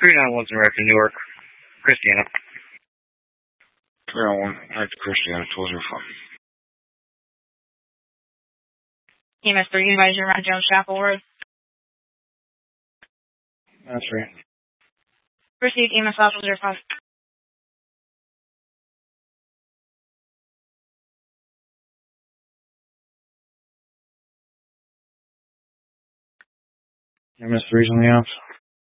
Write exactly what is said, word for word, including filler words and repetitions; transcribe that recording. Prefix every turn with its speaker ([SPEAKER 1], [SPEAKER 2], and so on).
[SPEAKER 1] three nine one's in American Newark. Christiana.
[SPEAKER 2] three nine one, back to Christiana, two zero five.
[SPEAKER 3] E M S three, advisor around Jones Chapel Road.
[SPEAKER 2] That's right.
[SPEAKER 3] Received E M S Alpha zero five.
[SPEAKER 2] E M S three's on the ops.